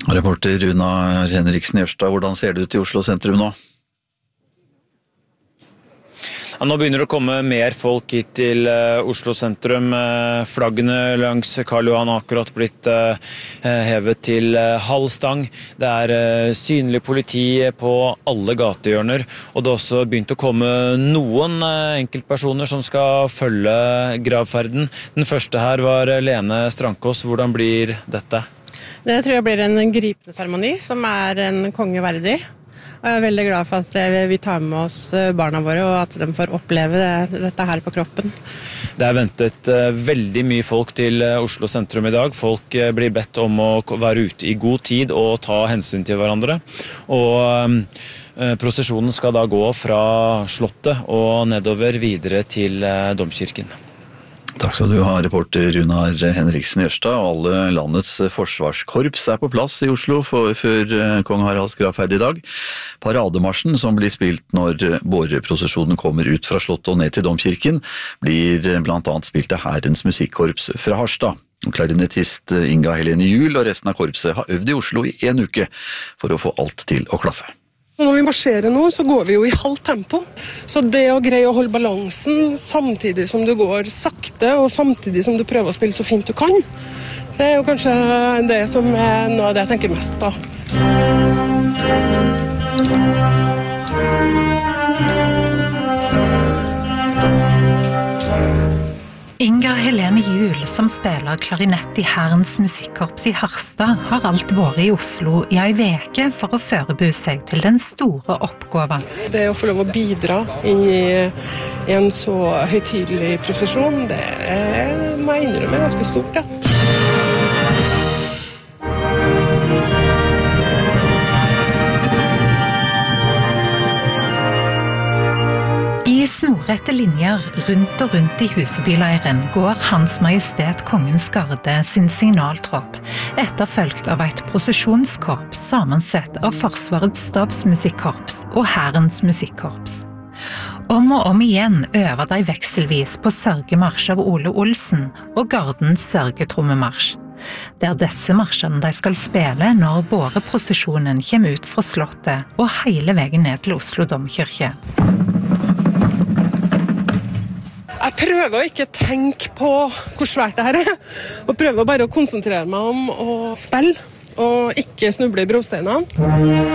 Reporter Runar Henriksen Jørstad, hvordan ser det ut i Oslo sentrum nå? Ja, nå begynner det å komme mer folk hit til Oslo sentrum. Flaggene langs Karl Johan har akkurat blitt hevet til halv stang. Det synlig politi på alle gatehjørner, og det har også begynt å komme noen enkeltpersoner som skal følge gravferden. Den første her var Lene Strankås. Hvordan blir dette? Det tror jeg blir en gripende seremoni som en konge verdig. Og jeg veldig glad for at vi tar med oss barna våre, og at de får oppleve dette her på kroppen. Det ventet veldig mye folk til Oslo sentrum i dag. Folk blir bedt om å være ute i god tid og ta hensyn til hverandre. Og prosesjonen skal da gå fra Slottet og nedover videre til Domkirken. Takk skal du ha, reporter Runar Henriksen Jørstad. Alle landets forsvarskorps på plass i Oslo før kong Haralds gravferd i dag. Parademarsjen, som blir spilt når båreprosesjonen kommer ut fra Slottet og ned til Domkirken, blir blant annet spilt av Hærens musikkorps fra Harstad. Klarinettist Inga Helene Juel og resten av korpset har øvd i Oslo i 1 uke for å få alt til å klaffe. Når vi marsjerer nå, så går vi jo i halvt tempo. Så det å greie å holde balansen samtidig som du går sakte, og samtidig som du prøver å spille så fint du kan, det jo kanskje det som noe av det jeg tenker mest på. Inga Helene Juel, som spiller klarinett i Hærens musikkorps i Harstad, har alt vært i Oslo i en uke for å forberede seg til den store oppgaven. Det å få lov å bidra inn i en så høytidelig prosesjon, det må jeg innrømme ganske stort, ja. I snorrette linjer rundt og rundt i Husebyleiren går Hans Majestet Kongens Garde sin signaltropp, etterfølgt av et prosesjonskorps sammensett av Forsvarets stabsmusikkorps og Hærens musikkorps. Om og om igjen øver de vekselvis på sørgemarsj av Ole Olsen og Gardens sørgetrommemarsj. Det disse marsjene de skal spille når båreprosesjonen kommer ut fra Slottet og hele veien ned til Oslo Domkirke. Jeg prøver å ikke tenke på hvor svært det her og prøver bare å konsentrere meg om å spille og ikke snuble i brosteinene.